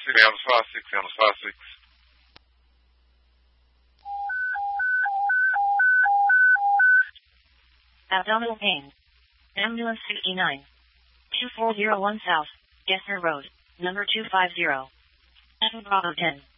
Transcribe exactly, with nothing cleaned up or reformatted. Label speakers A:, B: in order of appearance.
A: Sounds five six, sounds five six.
B: Abdominal pain. Ambulance fifty-nine. two four zero one South, Gessner Road, number two five zero. Echo Bravo ten.